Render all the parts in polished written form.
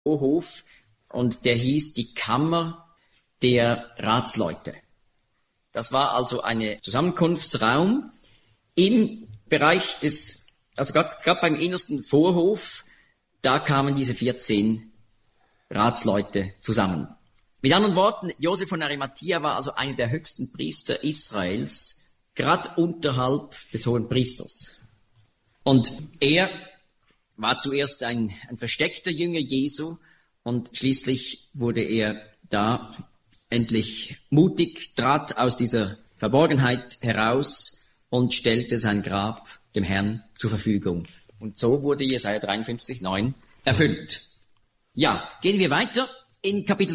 Vorhof und der hieß die Kammer der Ratsleute. Das war also ein Zusammenkunftsraum im Bereich also gerade beim innersten Vorhof, da kamen diese 14 Ratsleute zusammen. Mit anderen Worten, Josef von Arimathea war also einer der höchsten Priester Israels, gerade unterhalb des hohen Priesters. Und er war zuerst ein versteckter Jünger Jesu und schließlich wurde er da endlich mutig, trat aus dieser Verborgenheit heraus und stellte sein Grab dem Herrn zur Verfügung. Und so wurde Jesaja 53,9 erfüllt. Ja, gehen wir weiter in Kapitel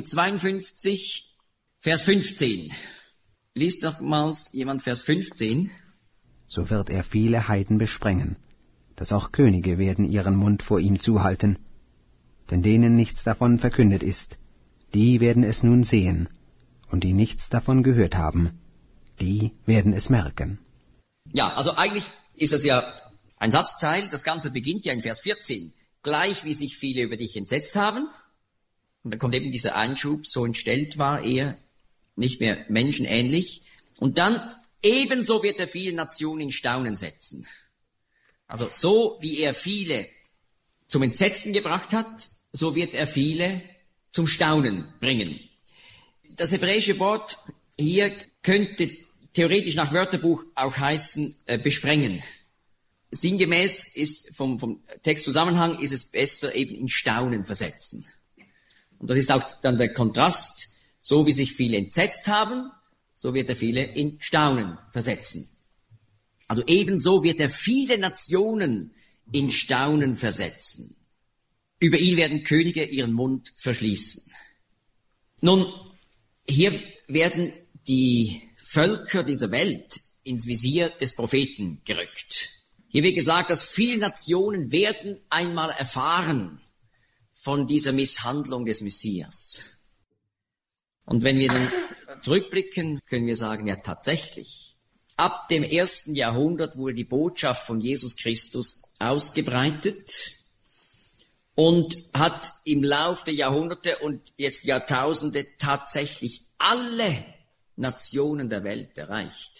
52, Vers 15. Liest nochmals jemand Vers 15. So wird er viele Heiden besprengen, dass auch Könige werden ihren Mund vor ihm zuhalten. Denn denen nichts davon verkündet ist, die werden es nun sehen, und die nichts davon gehört haben, die werden es merken. Ja, also eigentlich ist es ja ein Satzteil, das Ganze beginnt ja in Vers 14. Gleich wie sich viele über dich entsetzt haben, und dann kommt eben dieser Einschub, so entstellt war er, nicht mehr menschenähnlich, und dann ebenso wird er viele Nationen in Staunen setzen. Also so wie er viele zum Entsetzen gebracht hat, so wird er viele zum Staunen bringen. Das hebräische Wort hier könnte theoretisch nach Wörterbuch auch heißen besprengen. Sinngemäß ist vom Textzusammenhang ist es besser eben in Staunen versetzen. Und das ist auch dann der Kontrast, so wie sich viele entsetzt haben, so wird er viele in Staunen versetzen. Also ebenso wird er viele Nationen in Staunen versetzen. Über ihn werden Könige ihren Mund verschließen. Nun, hier werden die Völker dieser Welt ins Visier des Propheten gerückt. Hier wird gesagt, dass viele Nationen werden einmal erfahren von dieser Misshandlung des Messias. Und wenn wir dann zurückblicken, können wir sagen, ja tatsächlich, ab dem 1. Jahrhundert wurde die Botschaft von Jesus Christus ausgebreitet und hat im Lauf der Jahrhunderte und jetzt Jahrtausende tatsächlich alle Nationen der Welt erreicht.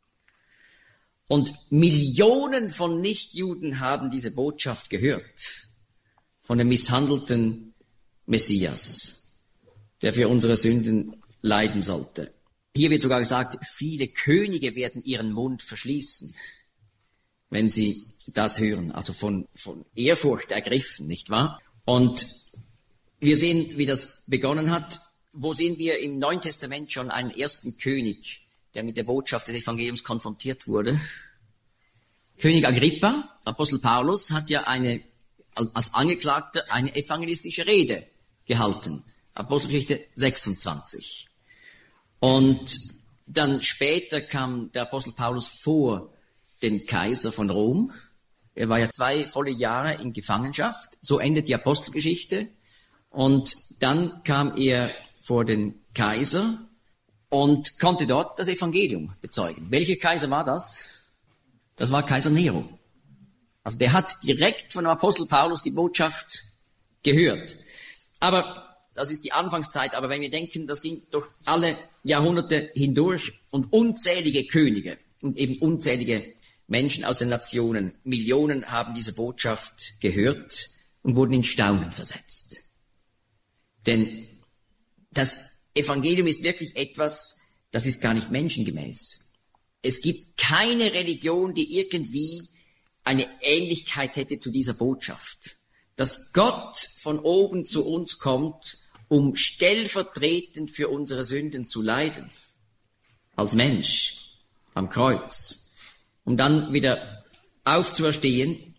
Und Millionen von Nichtjuden haben diese Botschaft gehört von dem misshandelten Messias, der für unsere Sünden leiden sollte. Hier wird sogar gesagt, viele Könige werden ihren Mund verschließen, wenn sie das hören, also von Ehrfurcht ergriffen, nicht wahr? Und wir sehen, wie das begonnen hat. Wo sehen wir im Neuen Testament schon einen ersten König, der mit der Botschaft des Evangeliums konfrontiert wurde? König Agrippa, Apostel Paulus, hat ja als Angeklagter eine evangelistische Rede gehalten. Apostelgeschichte 26. Und dann später kam der Apostel Paulus vor den Kaiser von Rom. Er war ja 2 volle Jahre in Gefangenschaft. So endet die Apostelgeschichte. Und dann kam er vor den Kaiser und konnte dort das Evangelium bezeugen. Welcher Kaiser war das? Das war Kaiser Nero. Also der hat direkt von dem Apostel Paulus die Botschaft gehört. Aber das ist die Anfangszeit. Aber wenn wir denken, das ging durch alle Jahrhunderte hindurch und unzählige Könige und eben unzählige Menschen aus den Nationen, Millionen haben diese Botschaft gehört und wurden in Staunen versetzt. Denn das Evangelium ist wirklich etwas, das ist gar nicht menschengemäß. Es gibt keine Religion, die irgendwie eine Ähnlichkeit hätte zu dieser Botschaft. Dass Gott von oben zu uns kommt, um stellvertretend für unsere Sünden zu leiden. Als Mensch am Kreuz. Um dann wieder aufzuerstehen,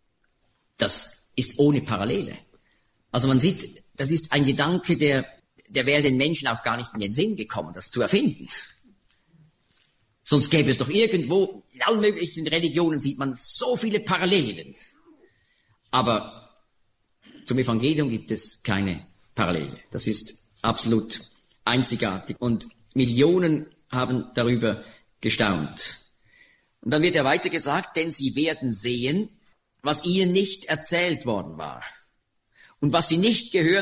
das ist ohne Parallele. Also man sieht, das ist ein Gedanke, der wäre den Menschen auch gar nicht in den Sinn gekommen, das zu erfinden. Sonst gäbe es doch irgendwo, in allen möglichen Religionen sieht man so viele Parallelen. Aber zum Evangelium gibt es keine Parallele. Das ist absolut einzigartig. Und Millionen haben darüber gestaunt. Und dann wird ja weiter gesagt, denn sie werden sehen, was ihnen nicht erzählt worden war. Und was sie nicht gehört